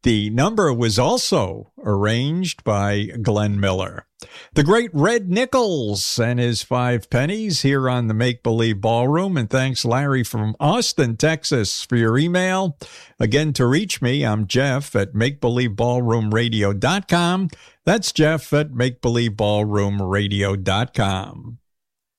The number was also arranged by Glenn Miller. The great Red Nichols and his 5 pennies here on the Make Believe Ballroom. And thanks, Larry from Austin, Texas, for your email. Again, to reach me, I'm Jeff at MakeBelieveBallroomRadio.com. That's Jeff at MakeBelieveBallroomRadio.com.